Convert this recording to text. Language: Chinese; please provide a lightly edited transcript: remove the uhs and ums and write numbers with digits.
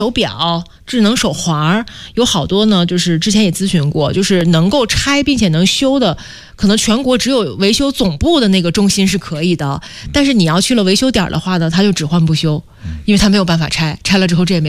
手表、智能手环有好多呢，就是之前也咨询过，就是能够拆并且能修的，可能全国只有维修总部的那个中心是可以的，但是你要去了维修点的话呢，它就只换不修，因为它没有办法拆，拆了之后这也没